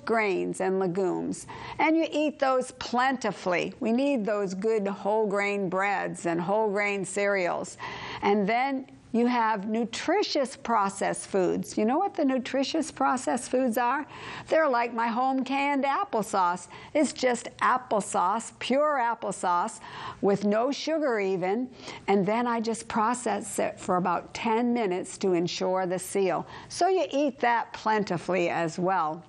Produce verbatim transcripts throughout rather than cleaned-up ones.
grains and legumes. And you eat those plentifully. We need those good whole grain breads and whole grain cereals. And then you have nutritious processed foods. You know what the nutritious processed foods are? They're like my home canned applesauce. It's just applesauce, pure applesauce, with no sugar even, and then I just process it for about ten minutes to ensure the seal. So you eat that plentifully as well.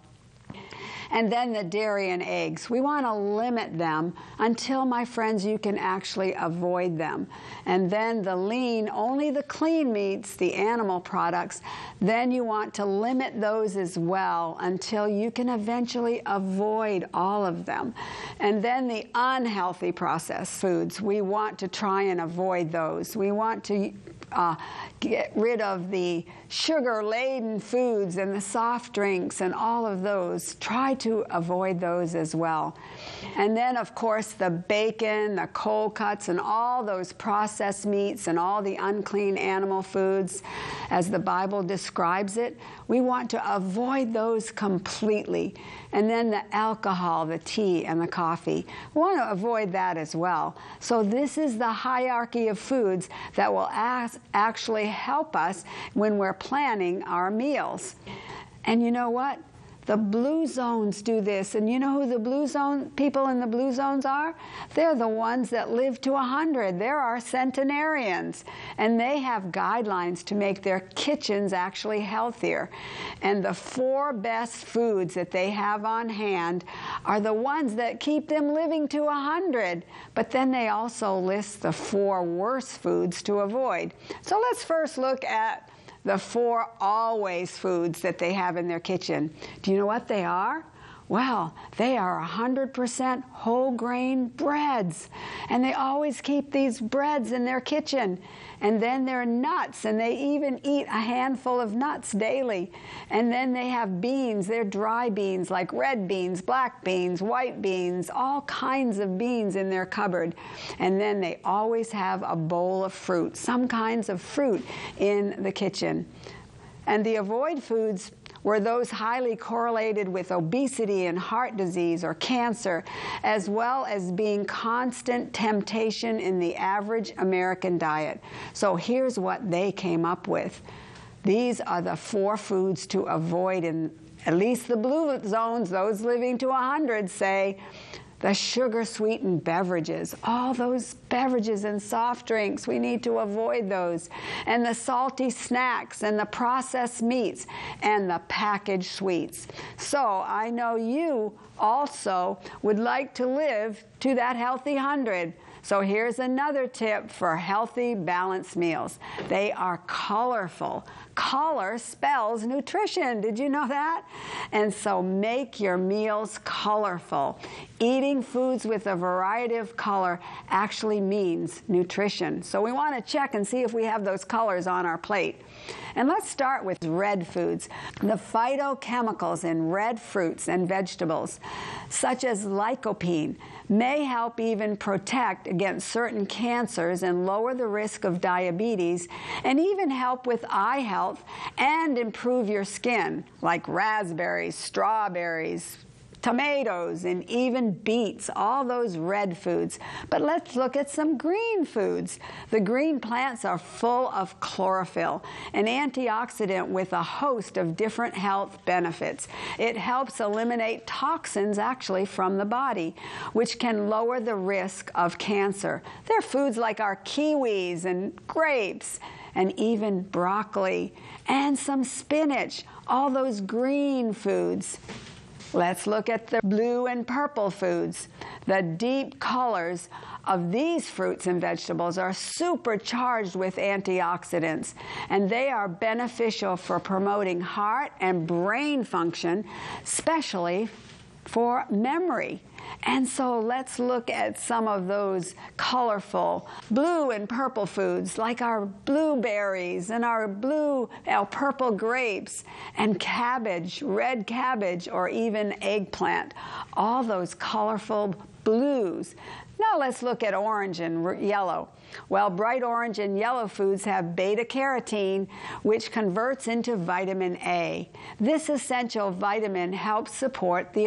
And then the dairy and eggs. We want to limit them until, my friends, you can actually avoid them. And then the lean, only the clean meats, the animal products, then you want to limit those as well until you can eventually avoid all of them. And then the unhealthy processed foods, we want to try and avoid those. We want to Uh, get rid of the sugar-laden foods and the soft drinks and all of those. Try to avoid those as well. And then, of course, the bacon, the cold cuts, and all those processed meats and all the unclean animal foods, as the Bible describes it, we want to avoid those completely. And then the alcohol, the tea, and the coffee. We want to avoid that as well. So this is the hierarchy of foods that will as actually help us when we're planning our meals. And you know what? The blue zones do this. And you know who the blue zone people in the blue zones are? They're the ones that live to one hundred. They're our centenarians. And they have guidelines to make their kitchens actually healthier. And the four best foods that they have on hand are the ones that keep them living to one hundred. But then they also list the four worst foods to avoid. So let's first look at the four always foods that they have in their kitchen. Do you know what they are? Well, they are one hundred percent whole grain breads. And they always keep these breads in their kitchen. And then they're nuts, and they even eat a handful of nuts daily. And then they have beans. They're dry beans, like red beans, black beans, white beans, all kinds of beans in their cupboard. And then they always have a bowl of fruit, some kinds of fruit in the kitchen. And the avoid foods were those highly correlated with obesity and heart disease or cancer, as well as being constant temptation in the average American diet. So here's what they came up with. These are the four foods to avoid in at least the blue zones. Those living to one hundred say the sugar-sweetened beverages, all those beverages and soft drinks, we need to avoid those. And the salty snacks and the processed meats and the packaged sweets. So I know you also would like to live to that healthy hundred. So here's another tip for healthy, balanced meals. They are colorful. Color spells nutrition. Did you know that? And so make your meals colorful. Eating foods with a variety of color actually means nutrition. So we want to check and see if we have those colors on our plate. And let's start with red foods. The phytochemicals in red fruits and vegetables, such as lycopene, may help even protect against certain cancers and lower the risk of diabetes, and even help with eye health and improve your skin, like raspberries, strawberries, tomatoes, and even beets, all those red foods. But let's look at some green foods. The green plants are full of chlorophyll, an antioxidant with a host of different health benefits. It helps eliminate toxins actually from the body, which can lower the risk of cancer. They're foods like our kiwis and grapes, and even broccoli, and some spinach, all those green foods. Let's look at the blue and purple foods. The deep colors of these fruits and vegetables are supercharged with antioxidants, and they are beneficial for promoting heart and brain function, especially for memory. And so let's look at some of those colorful blue and purple foods, like our blueberries and our blue, our purple grapes, and cabbage, red cabbage, or even eggplant. All those colorful blues. Now let's look at orange and r- yellow. Well, bright orange and yellow foods have beta-carotene, which converts into vitamin A. This essential vitamin helps support the